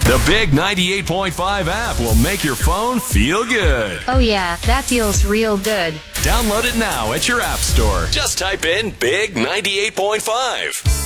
The Big 98.5 app will make your phone feel good. Oh yeah, that feels real good. Download it now at your app store. Just type in Big 98.5.